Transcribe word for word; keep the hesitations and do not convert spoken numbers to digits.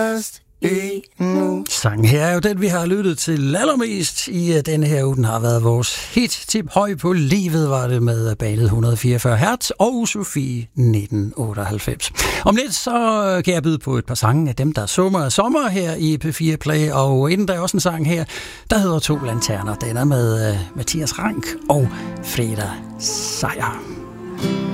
Sangen her er jo den, vi har lyttet til allermest i uh, denne her uge. Den har været vores hit. Tip høj på livet var det med bandet et hundrede og fireogfyrre hertz og Sofie nitten otteoghalvfems. Om lidt så kan jeg byde på et par sange af dem, der summer sommer her i P fire Play. Og inden der er også en sang her, der hedder To Lanterner. Den er med uh, Mathias Rank og Freda Sejer.